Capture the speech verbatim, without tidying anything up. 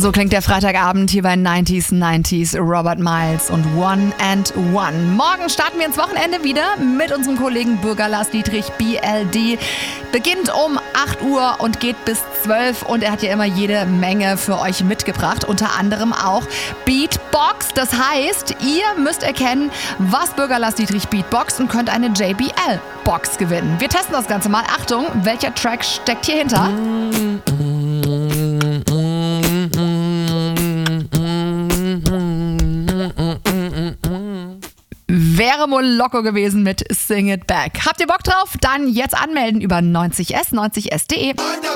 So klingt der Freitagabend hier bei neunzig neunzig, Robert Miles und One and One. Morgen starten wir ins Wochenende wieder mit unserem Kollegen Bürger Lars Dietrich, B L D. Beginnt um acht Uhr und geht bis zwölf und er hat ja immer jede Menge für euch mitgebracht, unter anderem auch Beatbox. Das heißt, ihr müsst erkennen, was Bürger Lars Dietrich beatboxt und könnt eine J B L-Box gewinnen. Wir testen das Ganze mal. Achtung, welcher Track steckt hier hinter? Wäre wohl locker gewesen mit Sing It Back. Habt ihr Bock drauf? Dann jetzt anmelden über neunzig s, neunzig s punkt de.